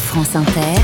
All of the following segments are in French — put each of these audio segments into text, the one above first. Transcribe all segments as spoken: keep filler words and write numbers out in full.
France Inter,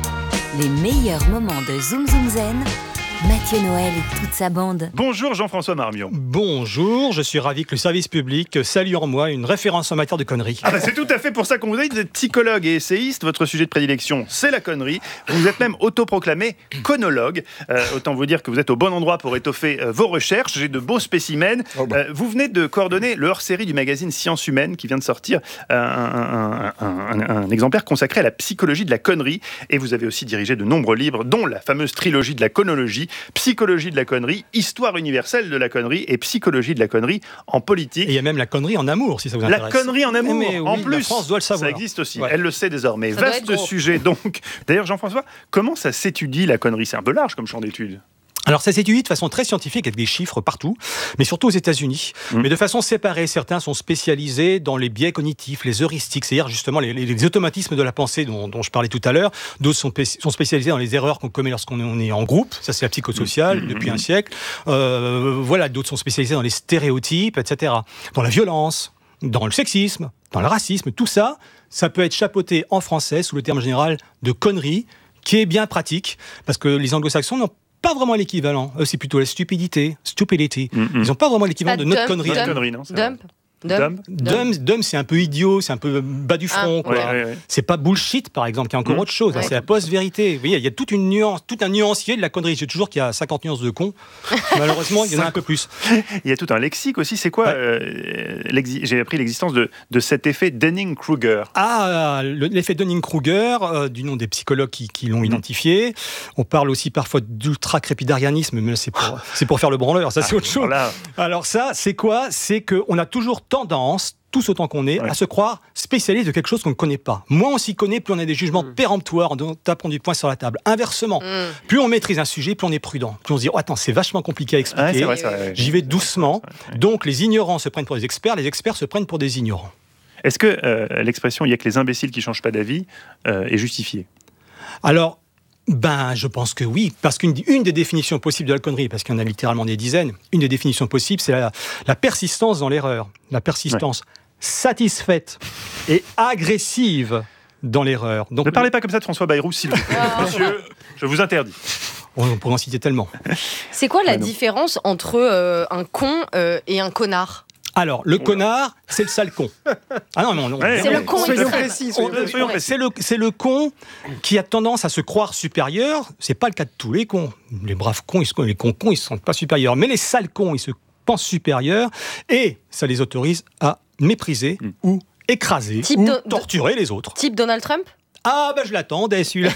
les meilleurs moments de Zoom Zoom Zen, Mathieu Noël et toute sa bande. Bonjour Jean-François Marmion. Bonjour, je suis ravi que le service public salue en moi une référence en matière de conneries. Ah bah c'est tout à fait pour ça qu'on vous a dit, vous êtes psychologue et essayiste, votre sujet de prédilection c'est la connerie. Vous êtes même autoproclamé conologue. Euh, autant vous dire que vous êtes au bon endroit pour étoffer euh, vos recherches. J'ai de beaux spécimens. Oh bah. euh, vous venez de coordonner le hors-série du magazine Sciences Humaines qui vient de sortir euh, un, un, un, un, un exemplaire consacré à la psychologie de la connerie. Et vous avez aussi dirigé de nombreux livres, dont la fameuse trilogie de la conologie, Psychologie de la connerie, Histoire universelle de la connerie et Psychologie de la connerie en politique. Et il y a même la connerie en amour, si ça vous intéresse. La connerie en amour, mais en oui, plus. La France doit le savoir. Ça existe aussi, ouais. Elle le sait désormais. Ça Vaste sujet donc. D'ailleurs, Jean-François, comment ça s'étudie la connerie ? C'est un peu large comme champ d'études. Alors ça s'étudie de façon très scientifique avec des chiffres partout, mais surtout aux États-Unis. Mmh. Mais de façon séparée, certains sont spécialisés dans les biais cognitifs, les heuristiques, c'est-à-dire justement les, les automatismes de la pensée dont, dont je parlais tout à l'heure. D'autres sont, sont spécialisés dans les erreurs qu'on commet lorsqu'on est en groupe, ça c'est la psychosociale mmh. depuis mmh. un siècle. Euh, voilà, d'autres sont spécialisés dans les stéréotypes, et cetera. Dans la violence, dans le sexisme, dans le racisme, tout ça, ça peut être chapeauté en français sous le terme général de connerie, qui est bien pratique, parce que les anglo-saxons n'ont pas vraiment l'équivalent. Eux, c'est plutôt la stupidité. Stupidity. Mm-hmm. Ils n'ont pas vraiment l'équivalent pas de notre dump, connerie. Dump. connerie non, Dump. Dump. Dump, dump, c'est un peu idiot, c'est un peu bas du front. Ah, quoi. Ouais, ouais, ouais. C'est pas bullshit, par exemple, qui est encore mmh. autre chose. Ouais. C'est la post-vérité. Vous voyez, il y a toute une nuance, tout un nuancier de la connerie. Je dis toujours qu'il y a cinquante nuances de con. Malheureusement, il y en a un peu plus. Il y a tout un lexique aussi. C'est quoi ouais. euh, J'ai appris l'existence de, de cet effet Dunning-Kruger. Ah, le, l'effet Dunning-Kruger, euh, du nom des psychologues qui, qui l'ont mmh. identifié. On parle aussi parfois d'ultra-crépidarianisme, mais c'est pour, c'est pour faire le branleur. Ça, c'est autre chose. Voilà. Alors ça, c'est quoi ? C'est qu'on a toujours tendance, tous autant qu'on est, ouais. à se croire spécialiste de quelque chose qu'on ne connaît pas. Moins on s'y connaît, plus on a des jugements mmh. péremptoires en tapant du poing sur la table. Inversement, mmh. plus on maîtrise un sujet, plus on est prudent. Plus on se dit, oh, attends, c'est vachement compliqué à expliquer, ouais, c'est vrai, c'est vrai, j'y vais doucement. Ouais. Donc les ignorants se prennent pour des experts, les experts se prennent pour des ignorants. Est-ce que euh, l'expression « il n'y a que les imbéciles qui ne changent pas d'avis euh, » est justifiée ? Alors, ben, je pense que oui, parce qu'une une des définitions possibles de la connerie, parce qu'il y en a littéralement des dizaines, une des définitions possibles, c'est la, la persistance dans l'erreur. La persistance ouais. satisfaite et agressive dans l'erreur. Donc, ne parlez pas comme ça de François Bayrou, s'il vous plaît. Monsieur, je vous interdis. On pourrait en citer tellement. C'est quoi la ah différence entre euh, un con euh, et un connard ? Alors, le connard, c'est le sale con. Ah non, non, non. Ouais, c'est ouais, le con soyons précis. On, soyons précis. C'est le, c'est le con qui a tendance à se croire supérieur. C'est pas le cas de tous les cons. Les braves cons, ils se, les cons cons, ils se sentent pas supérieurs. Mais les sales cons, ils se pensent supérieurs et ça les autorise à mépriser mmh. ou écraser type ou do- torturer les autres. Type Donald Trump ? Ah, ben bah je l'attendais, celui-là.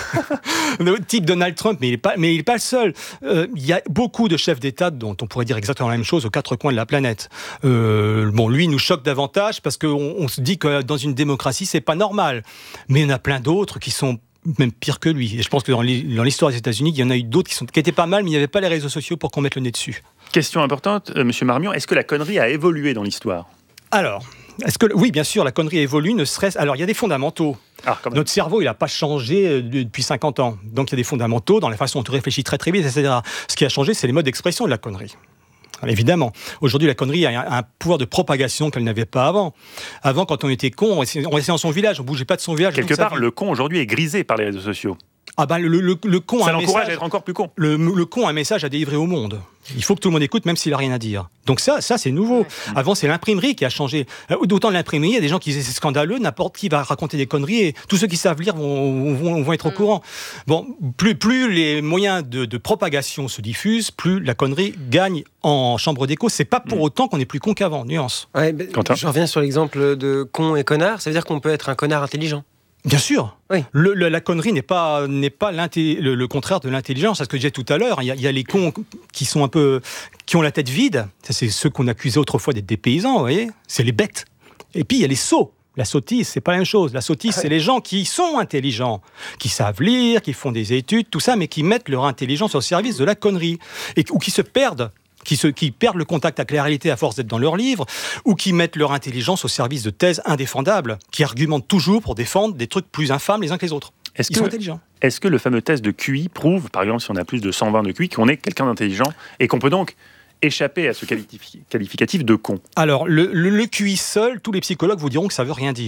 Type Donald Trump, mais il n'est pas, mais il est pas le seul. Il euh, y a beaucoup de chefs d'État dont on pourrait dire exactement la même chose aux quatre coins de la planète. Euh, bon, lui, il nous choque davantage parce qu'on on se dit que dans une démocratie, c'est pas normal. Mais il y en a plein d'autres qui sont même pires que lui. Et je pense que dans l'histoire des États-Unis, il y en a eu d'autres qui, sont, qui étaient pas mal, mais il n'y avait pas les réseaux sociaux pour qu'on mette le nez dessus. Question importante, euh, Monsieur Marmion, est-ce que la connerie a évolué dans l'histoire ? Alors, est-ce que oui, bien sûr, la connerie évolue, ne serait-ce. Alors, il y a des fondamentaux. Ah, notre cerveau, il n'a pas changé depuis cinquante ans. Donc, il y a des fondamentaux dans la façon dont on réfléchit très très vite, et cetera. Ce qui a changé, c'est les modes d'expression de la connerie. Alors, évidemment. Aujourd'hui, la connerie a un pouvoir de propagation qu'elle n'avait pas avant. Avant, quand on était con, on restait dans son village, on ne bougeait pas de son village. Quelque part, le con aujourd'hui est grisé par les réseaux sociaux. Ah ben, le, le, le con ça a un l'encourage message, à être encore plus con. Le, le con a un message à délivrer au monde. Il faut que tout le monde écoute, même s'il n'a rien à dire. Donc ça, ça c'est nouveau. Ouais. Avant, c'est l'imprimerie qui a changé. D'autant l'imprimerie, il y a des gens qui disaient c'est scandaleux, n'importe qui va raconter des conneries et tous ceux qui savent lire vont, vont, vont être au mmh. courant. Bon, plus, plus les moyens de, de propagation se diffusent, plus la connerie gagne en chambre d'écho. C'est pas pour mmh. autant qu'on est plus con qu'avant, nuance. Ouais, je reviens sur l'exemple de con et connard. Ça veut dire qu'on peut être un connard intelligent. Bien sûr. Oui. Le, le, la connerie n'est pas, n'est pas le, le contraire de l'intelligence. C'est ce que je disais tout à l'heure. Il y a, il y a les cons qui sont un peu, qui ont la tête vide. Ça, c'est ceux qu'on accusait autrefois d'être des paysans, vous voyez. C'est les bêtes. Et puis, il y a les sots. La sottise, c'est pas la même chose. La sottise, c'est les gens qui sont intelligents, qui savent lire, qui font des études, tout ça, mais qui mettent leur intelligence au service de la connerie. Et, ou qui se perdent. Qui, se, qui perdent le contact avec la réalité à force d'être dans leurs livres, ou qui mettent leur intelligence au service de thèses indéfendables, qui argumentent toujours pour défendre des trucs plus infâmes les uns que les autres. Est-ce Ils que, sont intelligents. Est-ce que le fameux test de Q I prouve, par exemple, si on a plus de cent vingt de Q I, qu'on est quelqu'un d'intelligent et qu'on peut donc échapper à ce qualifi- qualificatif de con ? Alors, le, le, le Q I seul, tous les psychologues vous diront que ça ne veut rien dire.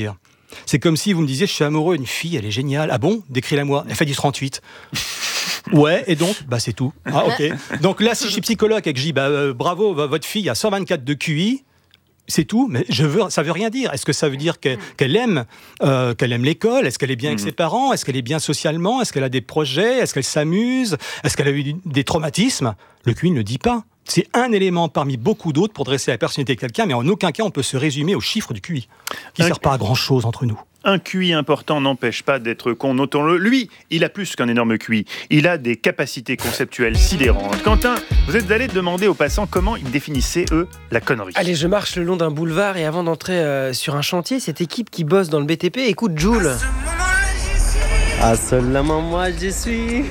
C'est comme si vous me disiez, je suis amoureux d'une fille, elle est géniale. Ah bon? Décris-la-moi. Elle fait du trente-huit. Ouais, et donc, bah c'est tout. Ah ok. Donc là, si je suis psychologue et que je dis, bah euh, bravo, votre fille a cent vingt-quatre de Q I, c'est tout, mais je veux, ça veut rien dire. Est-ce que ça veut dire qu'elle, qu'elle aime, euh, qu'elle aime l'école? Est-ce qu'elle est bien avec ses parents? Est-ce qu'elle est bien socialement? Est-ce qu'elle a des projets? Est-ce qu'elle s'amuse? Est-ce qu'elle a eu des traumatismes? Le Q I ne le dit pas. C'est un élément parmi beaucoup d'autres pour dresser la personnalité de quelqu'un, mais en aucun cas on peut se résumer au chiffre du Q I, qui ne sert pas à grand-chose entre nous. Un Q I important n'empêche pas d'être con, notons-le. Lui, il a plus qu'un énorme Q I. Il a des capacités conceptuelles sidérantes. Quentin, vous êtes allé demander aux passants comment ils définissaient, eux, la connerie. Allez, je marche le long d'un boulevard et avant d'entrer euh, sur un chantier, cette équipe qui bosse dans le B T P écoute Jul. Ah, seulement moi j'y suis.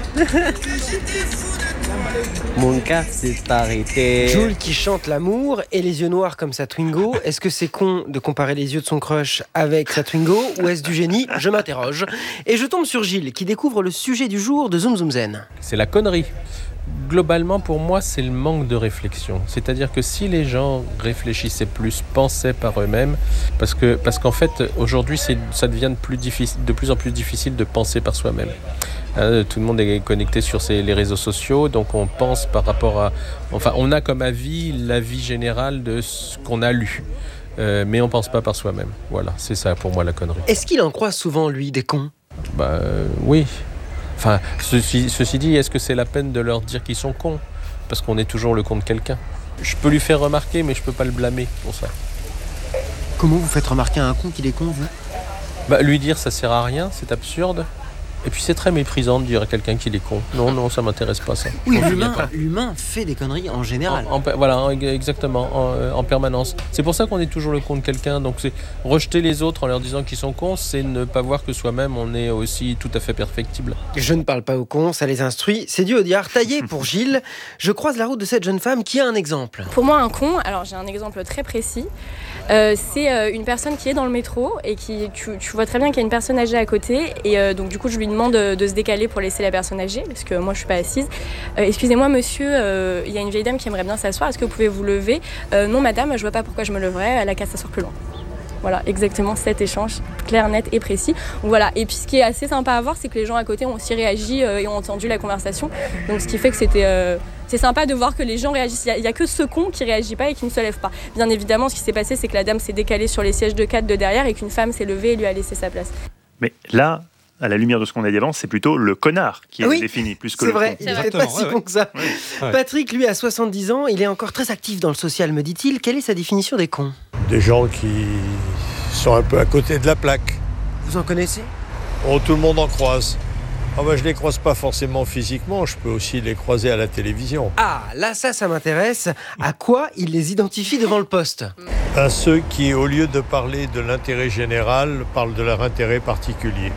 Mon cœur s'est arrêté. Jul qui chante l'amour et les yeux noirs comme sa Twingo. Est-ce que c'est con de comparer les yeux de son crush avec sa Twingo ou est-ce du génie? Je m'interroge. Et je tombe sur Gilles qui découvre le sujet du jour de Zoom Zoom Zen. C'est la connerie. Globalement, pour moi, c'est le manque de réflexion. C'est-à-dire que si les gens réfléchissaient plus, pensaient par eux-mêmes, parce que parce qu'en fait, aujourd'hui, c'est, ça devient de plus, difficile, de plus en plus difficile de penser par soi-même. Hein, tout le monde est connecté sur ces, les réseaux sociaux, donc on pense par rapport à... Enfin, on a comme avis l'avis général de ce qu'on a lu. Euh, mais on ne pense pas par soi-même. Voilà, c'est ça pour moi la connerie. Est-ce qu'il en croise souvent, lui, des cons? Bah euh, oui. Enfin, ceci, ceci dit, est-ce que c'est la peine de leur dire qu'ils sont cons? Parce qu'on est toujours le con de quelqu'un. Je peux lui faire remarquer, mais je peux pas le blâmer pour ça. Comment vous faites remarquer à un con qu'il est con, vous? Bah, lui dire ça sert à rien, c'est absurde. Et puis c'est très méprisant de dire à quelqu'un qu'il est con. Non, non, ça m'intéresse pas ça. Oui, l'humain, l'humain fait des conneries en général. En, en, voilà, exactement, en, en permanence. C'est pour ça qu'on est toujours le con de quelqu'un. Donc c'est rejeter les autres en leur disant qu'ils sont cons, c'est ne pas voir que soi-même on est aussi tout à fait perfectible. Je ne parle pas aux cons, ça les instruit. C'est du Audiard taillé pour Gilles. Je croise la route de cette jeune femme qui a un exemple. Pour moi, un con, alors j'ai un exemple très précis. Euh, c'est euh, une personne qui est dans le métro et qui, tu, tu vois très bien qu'il y a une personne âgée à côté et euh, donc du coup je lui demande de, de se décaler pour laisser la personne âgée parce que moi je suis pas assise. Euh, excusez-moi monsieur, euh, il y a une vieille dame qui aimerait bien s'asseoir, est-ce que vous pouvez vous lever? euh, Non madame, je vois pas pourquoi je me leverais, elle a qu'à s'asseoir plus loin. Voilà, exactement cet échange clair, net et précis. Donc voilà. Et puis ce qui est assez sympa à voir, c'est que les gens à côté ont aussi réagi euh, et ont entendu la conversation. Donc ce qui fait que c'était, euh, c'est sympa de voir que les gens réagissent. Il n'y a, a que ce con qui ne réagit pas et qui ne se lève pas. Bien évidemment, ce qui s'est passé, c'est que la dame s'est décalée sur les sièges de quatre de derrière et qu'une femme s'est levée et lui a laissé sa place. Mais là, à la lumière de ce qu'on a dit avant, c'est plutôt le connard qui est oui, défini, plus que c'est le vrai, con. C'est vrai, il n'est pas si ouais, bon que ça. Ouais, ouais. Patrick, lui, a soixante-dix ans, il est encore très actif dans le social, me dit-il. Quelle est sa définition des cons? Des gens qui sont un peu à côté de la plaque. Vous en connaissez? Oh, tout le monde en croise. Ah bah, je ne les croise pas forcément physiquement, je peux aussi les croiser à la télévision. Ah, là, ça, ça m'intéresse. À quoi il les identifie devant le poste? À ceux qui, au lieu de parler de l'intérêt général, parlent de leur intérêt particulier.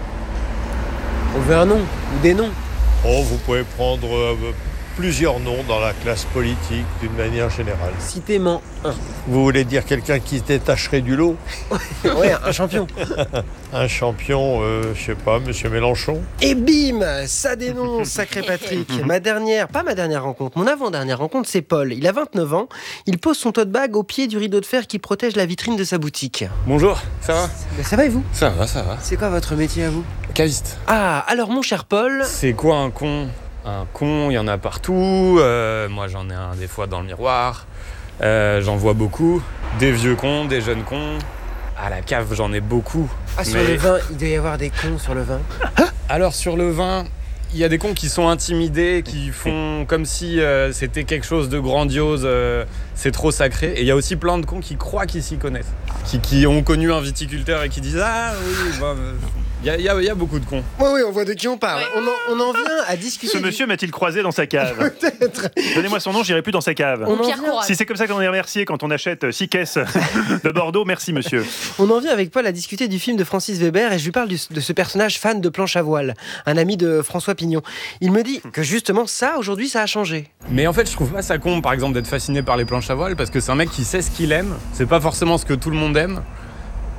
On veut un nom ou des noms? Oh, vous pouvez prendre euh, plusieurs noms dans la classe politique d'une manière générale. Citez-moi un. Vous voulez dire quelqu'un qui se détacherait du lot? Oui, un champion. Un champion, euh, je sais pas, Monsieur Mélenchon. Et bim, ça dénonce, sacré Patrick. Ma dernière, pas ma dernière rencontre, mon avant-dernière rencontre, c'est Paul. Il a vingt-neuf ans, il pose son tote bag au pied du rideau de fer qui protège la vitrine de sa boutique. Bonjour, ça va? Ben, ça va et vous? Ça va, ça va. C'est quoi votre métier à vous? Caviste. Ah, alors mon cher Paul... C'est quoi un con? Un con, il y en a partout. Euh, moi, j'en ai un des fois dans le miroir. Euh, j'en vois beaucoup. Des vieux cons, des jeunes cons. À la cave, j'en ai beaucoup. Ah, sur mais... le vin, il doit y avoir des cons sur le vin. Alors, sur le vin, il y a des cons qui sont intimidés, qui font comme si euh, c'était quelque chose de grandiose, euh, c'est trop sacré. Et il y a aussi plein de cons qui croient qu'ils s'y connaissent. Qui, qui ont connu un viticulteur et qui disent « Ah oui, bah, euh, Il y, a, il, y a, il y a beaucoup de cons. Oui, oui, on voit de qui on parle. On en, on en vient à discuter. Ce monsieur m'a-t-il croisé dans sa cave? Peut-être. Donnez-moi son nom, j'irai plus dans sa cave. On en vient... Si c'est comme ça qu'on est remercié quand on achète six caisses de Bordeaux, merci monsieur. On en vient avec Paul à discuter du film de Francis Weber et je lui parle du, de ce personnage fan de planche à voile, un ami de François Pignon. Il me dit que justement ça, aujourd'hui, ça a changé. Mais en fait, je trouve pas ça con, par exemple, d'être fasciné par les planches à voile parce que c'est un mec qui sait ce qu'il aime. C'est pas forcément ce que tout le monde aime.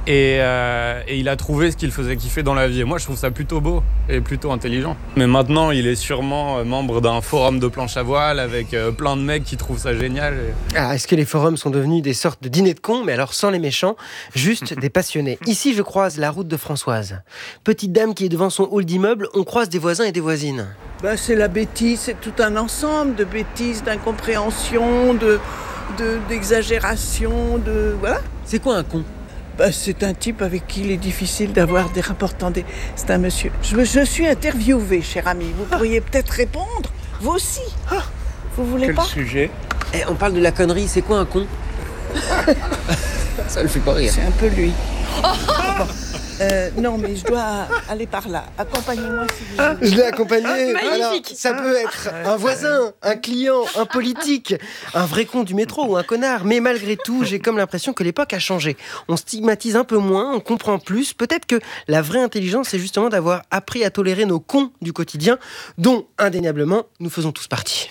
Et, euh, et il a trouvé ce qu'il faisait kiffer dans la vie. Et moi, je trouve ça plutôt beau et plutôt intelligent. Mais maintenant, il est sûrement euh, membre d'un forum de planche à voile avec euh, plein de mecs qui trouvent ça génial. Et... Ah, est-ce que les forums sont devenus des sortes de dîners de cons, mais alors sans les méchants, juste des passionnés? Ici, je croise la route de Françoise. Petite dame qui est devant son hall d'immeuble, on croise des voisins et des voisines. Bah, c'est la bêtise, c'est tout un ensemble de bêtises, d'incompréhension, de, de, d'exagération, de... Voilà. C'est quoi un con? Bah, c'est un type avec qui il est difficile d'avoir des rapports tendus. C'est un monsieur. Je, je suis interviewé, cher ami. Vous pourriez peut-être répondre, vous aussi. Ah, vous voulez Quel pas? sujet? Eh, on parle de la connerie, c'est quoi un con? Ça le fait pas rire. C'est un peu lui. Bon. Euh, non, mais je dois aller par là. Accompagnez-moi si vous voulez. Je l'ai accompagné. Magnifique. Alors, ça peut être un voisin, un client, un politique, un vrai con du métro ou un connard. Mais malgré tout, j'ai comme l'impression que l'époque a changé. On stigmatise un peu moins, on comprend plus. Peut-être que la vraie intelligence, c'est justement d'avoir appris à tolérer nos cons du quotidien, dont, indéniablement, nous faisons tous partie.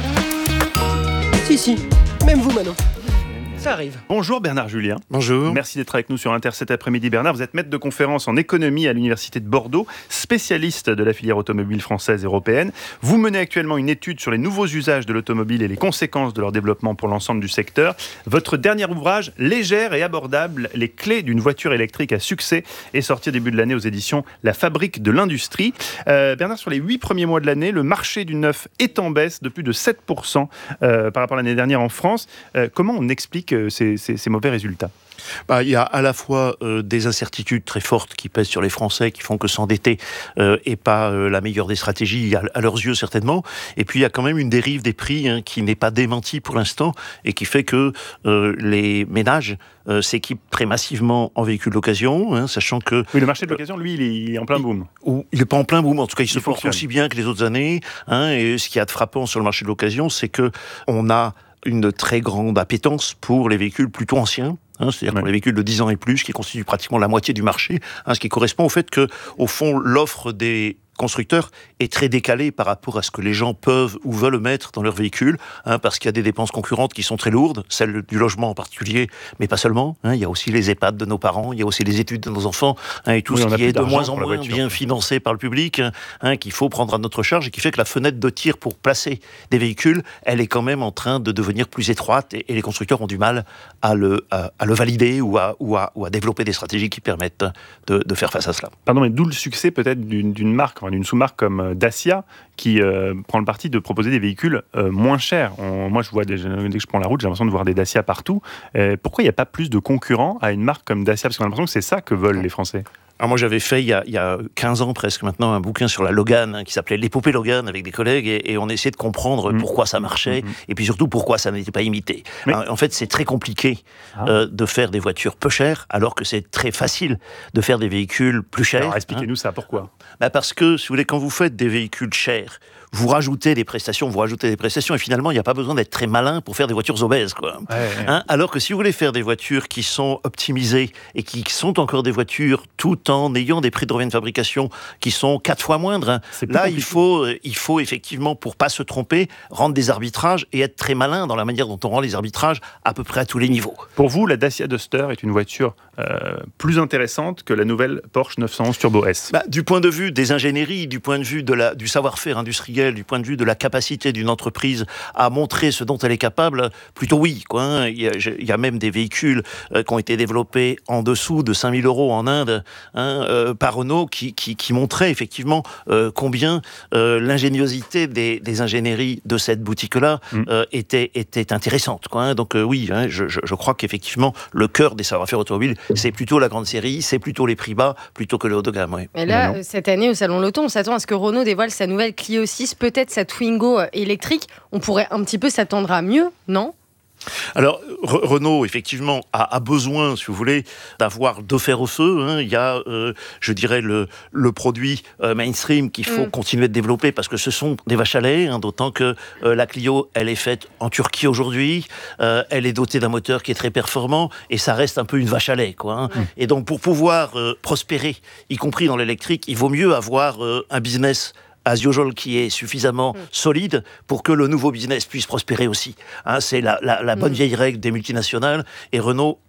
Si, si, même vous, Manon. Ça arrive. Bonjour Bernard Julien. Bonjour. Merci d'être avec nous sur Inter cet après-midi. Bernard, vous êtes maître de conférence en économie à l'Université de Bordeaux, spécialiste de la filière automobile française et européenne. Vous menez actuellement une étude sur les nouveaux usages de l'automobile et les conséquences de leur développement pour l'ensemble du secteur. Votre dernier ouvrage, Légère et abordable, les clés d'une voiture électrique à succès, est sorti au début de l'année aux éditions La Fabrique de l'Industrie. Euh, Bernard, sur les huit premiers mois de l'année, le marché du neuf est en baisse de plus de sept pour cent euh, par rapport à l'année dernière en France. Euh, comment on explique Ces, ces, ces mauvais résultats? Bah, il y a à la fois euh, des incertitudes très fortes qui pèsent sur les Français, qui font que s'endetter euh, est pas euh, la meilleure des stratégies, à, à leurs yeux certainement. Et puis il y a quand même une dérive des prix hein, qui n'est pas démentie pour l'instant et qui fait que euh, les ménages euh, s'équipent très massivement en véhicules d'occasion, hein, sachant que... Oui, le marché de l'occasion, lui, il est, il est en plein boom. Ou, il n'est pas en plein boom, en tout cas il, il se porte fonctionne aussi bien que les autres années. Hein, et ce qu'il y a de frappant sur le marché de l'occasion, c'est que on a une très grande appétence pour les véhicules plutôt anciens. Hein, c'est-à-dire ouais. pour les véhicules de dix ans et plus, qui constituent pratiquement la moitié du marché, hein, ce qui correspond au fait que, au fond, l'offre des constructeurs est très décalée par rapport à ce que les gens peuvent ou veulent mettre dans leur véhicule, hein, parce qu'il y a des dépenses concurrentes qui sont très lourdes, celles du logement en particulier, mais pas seulement. Hein, il y a aussi les EHPAD de nos parents, il y a aussi les études de nos enfants, hein, et tout oui, ce qui est de moins en moins voiture, bien financé par le public, hein, qu'il faut prendre à notre charge, et qui fait que la fenêtre de tir pour placer des véhicules, elle est quand même en train de devenir plus étroite, et, et les constructeurs ont du mal à le, à, à le valider ou à, ou, à, ou à développer des stratégies qui permettent de, de faire face à cela. Pardon, mais d'où le succès peut-être d'une, d'une marque, d'une sous-marque comme Dacia, qui euh, prend le parti de proposer des véhicules euh, moins chers. On, moi, je vois des, dès que je prends la route, j'ai l'impression de voir des Dacia partout. Euh, pourquoi il n'y a pas plus de concurrents à une marque comme Dacia? Parce qu'on a l'impression que c'est ça que veulent les Français. Alors moi, j'avais fait, il y, a, il y a quinze ans presque maintenant, un bouquin sur la Logan, hein, qui s'appelait L'épopée Logan, avec des collègues, et, et on essayait de comprendre mmh. pourquoi ça marchait, mmh. et puis surtout pourquoi ça n'était pas imité. Mais... Alors, en fait, c'est très compliqué ah. euh, de faire des voitures peu chères, alors que c'est très facile de faire des véhicules plus chers. Alors expliquez-nous hein. ça, pourquoi? Bah Parce que, si vous voulez, quand vous faites des véhicules chers, vous rajoutez des prestations, vous rajoutez des prestations, et finalement, il n'y a pas besoin d'être très malin pour faire des voitures obèses, quoi. Ouais, ouais. Hein, alors que si vous voulez faire des voitures qui sont optimisées et qui sont encore des voitures tout en ayant des prix de revient de fabrication qui sont quatre fois moindres, hein, là, il faut, il faut effectivement, pour pas se tromper, rendre des arbitrages et être très malin dans la manière dont on rend les arbitrages à peu près à tous les niveaux. Pour vous, la Dacia Duster est une voiture euh, plus intéressante que la nouvelle Porsche neuf cent onze Turbo S? Bah, du point de vue des ingénieries, du point de vue de la, du savoir-faire industriel, du point de vue de la capacité d'une entreprise à montrer ce dont elle est capable, plutôt oui, quoi, hein. il, y a, il y a même des véhicules euh, qui ont été développés en dessous de cinq mille euros en Inde, hein, euh, par Renault, qui, qui, qui montraient effectivement euh, combien euh, l'ingéniosité des, des ingénieries de cette boutique-là mmh. euh, était, était intéressante, quoi, hein. Donc euh, oui, hein, je, je, je crois qu'effectivement le cœur des savoir-faire automobiles, c'est plutôt la grande série, c'est plutôt les prix bas, plutôt que le haut de gamme. Oui. Mais là, euh, cette année au Salon L'Auto, on s'attend à ce que Renault dévoile sa nouvelle Clio six, peut-être sa Twingo électrique. On pourrait un petit peu s'attendre à mieux, non ? Alors, Re- Renault, effectivement, a, a besoin, si vous voulez, d'avoir deux fers au feu. Hein. Il y a, euh, je dirais, le, le produit euh, mainstream qu'il faut mm. continuer de développer parce que ce sont des vaches à lait, hein, d'autant que euh, la Clio, elle est faite en Turquie aujourd'hui, euh, elle est dotée d'un moteur qui est très performant et ça reste un peu une vache à lait, quoi, hein. Mm. Et donc, pour pouvoir euh, prospérer, y compris dans l'électrique, il vaut mieux avoir euh, un business as usual qui est suffisamment mmh. solide pour que le nouveau business puisse prospérer aussi. Hein, c'est la, la, la bonne mmh. vieille règle des multinationales et Renault opte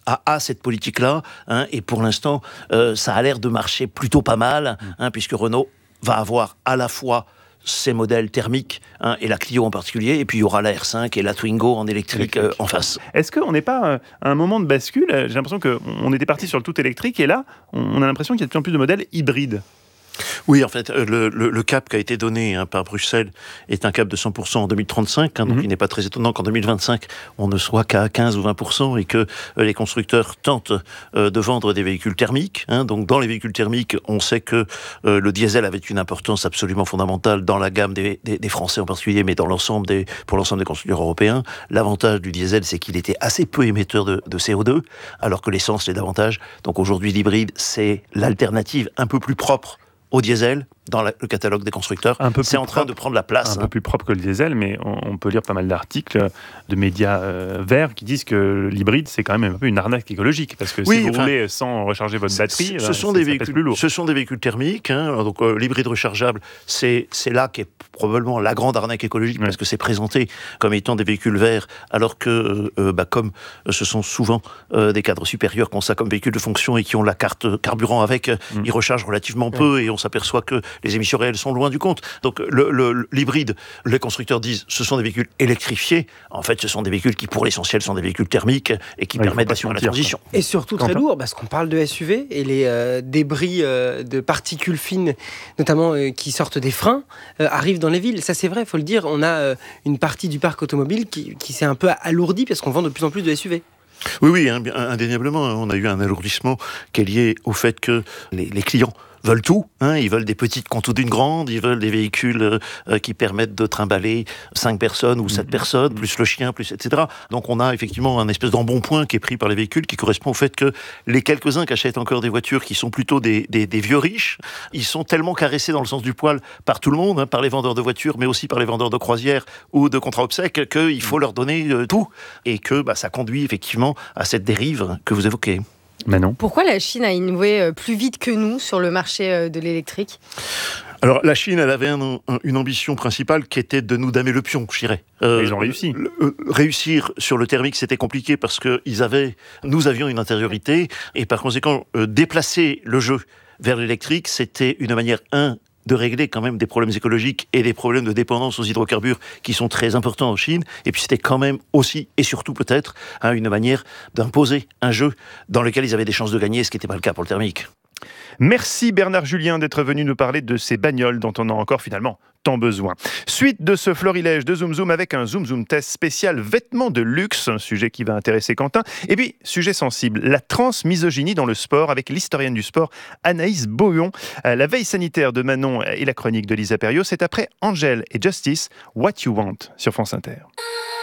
a, a cette politique-là, hein, et pour l'instant, euh, ça a l'air de marcher plutôt pas mal, hein, puisque Renault va avoir à la fois ces modèles thermiques, hein, et la Clio en particulier, et puis il y aura la R cinq et la Twingo en électrique euh, en face. Est-ce qu'on n'est pas à un moment de bascule ? J'ai l'impression qu'on était parti sur le tout électrique, et là, on a l'impression qu'il y a de plus en plus de modèles hybrides. Oui, en fait, le, le, le cap qui a été donné hein, par Bruxelles est un cap de cent pour cent en deux mille trente-cinq, hein, donc mm-hmm. il n'est pas très étonnant qu'en deux mille vingt-cinq, on ne soit qu'à quinze ou vingt pour cent et que euh, les constructeurs tentent euh, de vendre des véhicules thermiques. Hein, donc dans les véhicules thermiques, on sait que euh, le diesel avait une importance absolument fondamentale dans la gamme des, des, des Français en particulier, mais dans l'ensemble des, pour l'ensemble des constructeurs européens. L'avantage du diesel, c'est qu'il était assez peu émetteur de, de C O deux, alors que l'essence l'est davantage. Donc aujourd'hui, l'hybride, c'est l'alternative un peu plus propre au diesel dans la, le catalogue des constructeurs. C'est en train propre, de prendre la place. Un hein. peu plus propre que le diesel, mais on, on peut lire pas mal d'articles de médias euh, verts qui disent que l'hybride, c'est quand même un peu une arnaque écologique, parce que oui, si vous enfin, roulez sans recharger votre batterie, ce, ben, sont, des véhicules, plus lourd. ce sont des véhicules thermiques. Hein, donc euh, l'hybride rechargeable, c'est, c'est là qu'est probablement la grande arnaque écologique, ouais. parce que c'est présenté comme étant des véhicules verts, alors que, euh, bah, comme ce sont souvent euh, des cadres supérieurs qui ont ça comme véhicule de fonction et qui ont la carte carburant avec, mm. ils rechargent relativement ouais. peu et on s'aperçoit que les émissions réelles sont loin du compte. Donc le, le, l'hybride, les constructeurs disent ce sont des véhicules électrifiés. En fait, ce sont des véhicules qui, pour l'essentiel, sont des véhicules thermiques et qui ouais, permettent d'assurer la transition. Et surtout très lourd, parce qu'on parle de S U V et les euh, débris euh, de particules fines, notamment euh, qui sortent des freins, euh, arrivent dans les villes. Ça, c'est vrai, il faut le dire. On a euh, une partie du parc automobile qui, qui s'est un peu alourdie parce qu'on vend de plus en plus de S U V. Oui, oui, indéniablement. On a eu un alourdissement qui est lié au fait que les, les clients veulent tout, hein, ils veulent des petites contours d'une grande, ils veulent des véhicules euh, qui permettent de trimballer cinq personnes ou sept mmh. personnes, plus le chien, plus et cetera. Donc on a effectivement un espèce d'embonpoint qui est pris par les véhicules qui correspond au fait que les quelques-uns qui achètent encore des voitures qui sont plutôt des, des, des vieux riches, ils sont tellement caressés dans le sens du poil par tout le monde, hein, par les vendeurs de voitures, mais aussi par les vendeurs de croisières ou de contrats obsèques, qu'il faut leur donner euh, tout et que bah, ça conduit effectivement à cette dérive que vous évoquez. Manon. Pourquoi la Chine a innové plus vite que nous sur le marché de l'électrique ? Alors, la Chine, elle avait un, un, une ambition principale qui était de nous damer le pion, je dirais. Euh, Ils ont réussi. Le, euh, réussir sur le thermique, c'était compliqué parce que ils avaient, nous avions une intériorité et par conséquent, euh, déplacer le jeu vers l'électrique, c'était une manière, un, de régler quand même des problèmes écologiques et des problèmes de dépendance aux hydrocarbures qui sont très importants en Chine. Et puis c'était quand même aussi, et surtout peut-être, hein, une manière d'imposer un jeu dans lequel ils avaient des chances de gagner, ce qui n'était pas le cas pour le thermique. Merci Bernard Julien d'être venu nous parler de ces bagnoles dont on a encore finalement tant besoin. Suite de ce florilège de Zoom Zoom avec un Zoom Zoom test spécial vêtements de luxe, un sujet qui va intéresser Quentin. Et puis, sujet sensible, la transmisogynie dans le sport avec l'historienne du sport Anaïs Boyon. La veille sanitaire de Manon et la chronique de Lisa Perriot, c'est après Angèle et Justice, What You Want sur France Inter.